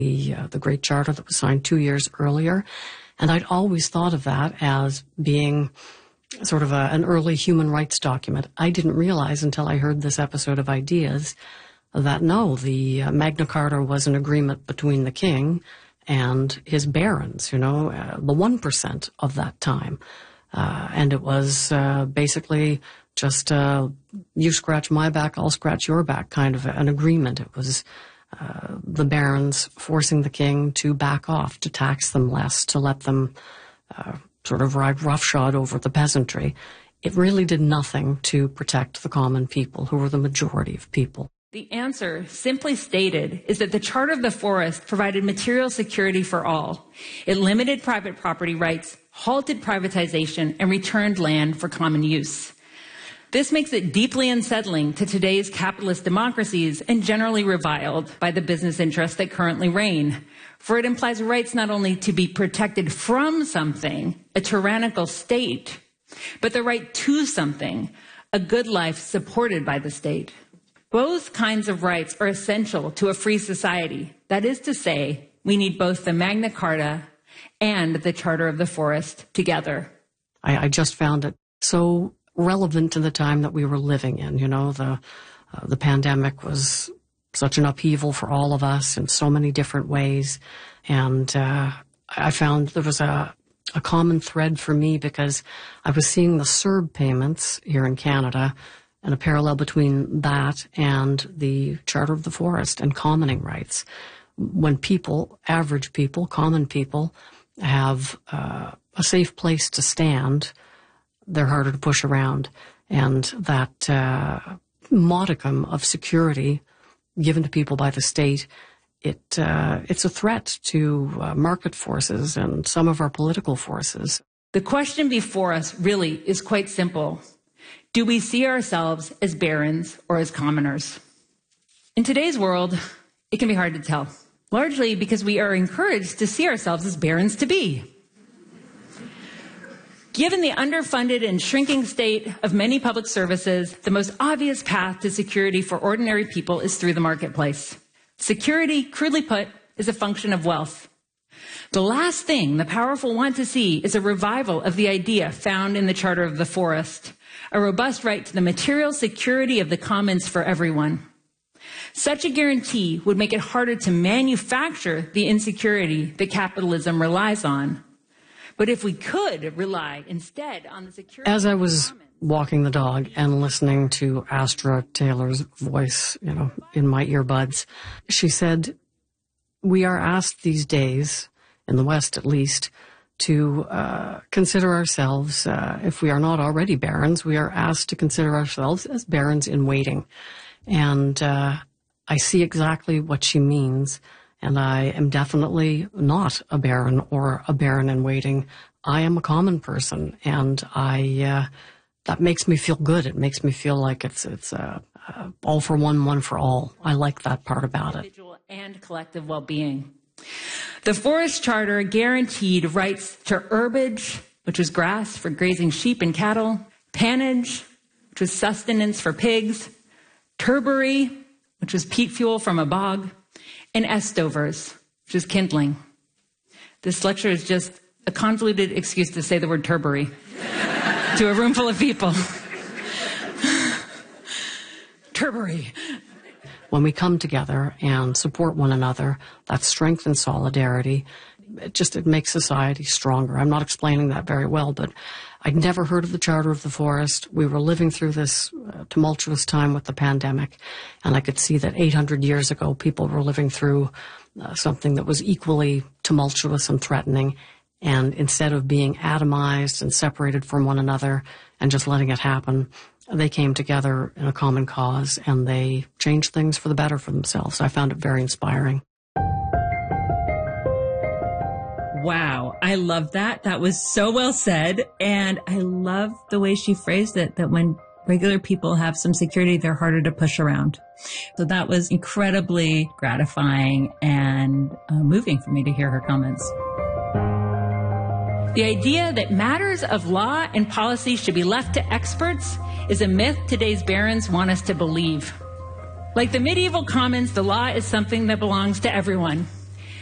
the Great Charter that was signed 2 years earlier. And I'd always thought of that as being sort of an early human rights document. I didn't realize until I heard this episode of Ideas that no, the Magna Carta was an agreement between the king and his barons, the 1% of that time. And it was basically just you scratch my back, I'll scratch your back kind of an agreement. It was the barons forcing the king to back off, to tax them less, to let them sort of ride roughshod over the peasantry. It really did nothing to protect the common people, who were the majority of people. The answer, simply stated, is that the Charter of the Forest provided material security for all. It limited private property rights, halted privatization, and returned land for common use. This makes it deeply unsettling to today's capitalist democracies and generally reviled by the business interests that currently reign. For it implies rights not only to be protected from something, a tyrannical state, but the right to something, a good life supported by the state. Both kinds of rights are essential to a free society. That is to say, we need both the Magna Carta and the Charter of the Forest together. I just found it so relevant to the time that we were living in. The pandemic was such an upheaval for all of us in so many different ways. And I found there was a common thread for me because I was seeing the CERB payments here in Canada and a parallel between that and the Charter of the Forest and commoning rights. When people, average people, common people, have a safe place to stand, they're harder to push around. And that modicum of security given to people by the state, it's a threat to market forces and some of our political forces. The question before us really is quite simple. Do we see ourselves as barons or as commoners? In today's world, it can be hard to tell, largely because we are encouraged to see ourselves as barons to be. Given the underfunded and shrinking state of many public services, the most obvious path to security for ordinary people is through the marketplace. Security, crudely put, is a function of wealth. The last thing the powerful want to see is a revival of the idea found in the Charter of the Forest, a robust right to the material security of the commons for everyone. Such a guarantee would make it harder to manufacture the insecurity that capitalism relies on. But if we could rely instead on the security... As I was walking the dog and listening to Astra Taylor's voice, in my earbuds, she said, we are asked these days, in the West at least, to consider ourselves, if we are not already barons, we are asked to consider ourselves as barons in waiting. And I see exactly what she means. And I am definitely not a baron or a baron in waiting. I am a common person, and that makes me feel good. It makes me feel like it's all for one, one for all. I like that part about it. Individual and collective well-being. The Forest Charter guaranteed rights to herbage, which was grass for grazing sheep and cattle, pannage, which was sustenance for pigs, turbary, which was peat fuel from a bog, and estovers, which is kindling. This lecture is just a convoluted excuse to say the word turbary to a room full of people. Turbary. When we come together and support one another, that strength and solidarity, it makes society stronger. I'm not explaining that very well, but I'd never heard of the Charter of the Forest. We were living through this tumultuous time with the pandemic, and I could see that 800 years ago, people were living through something that was equally tumultuous and threatening. And instead of being atomized and separated from one another and just letting it happen, they came together in a common cause, and they changed things for the better for themselves. I found it very inspiring. Wow, I love that. That was so well said. And I love the way she phrased it, that when regular people have some security, they're harder to push around. So that was incredibly gratifying and moving for me to hear her comments. The idea that matters of law and policy should be left to experts is a myth today's barons want us to believe. Like the medieval commons, the law is something that belongs to everyone.